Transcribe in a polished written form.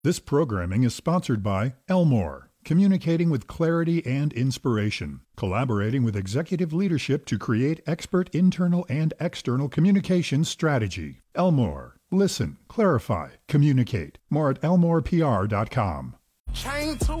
This programming is sponsored by Elmore, communicating with clarity and inspiration, collaborating with executive leadership to create expert internal and external communication strategy. Elmore, listen, clarify, communicate. More at elmorepr.com.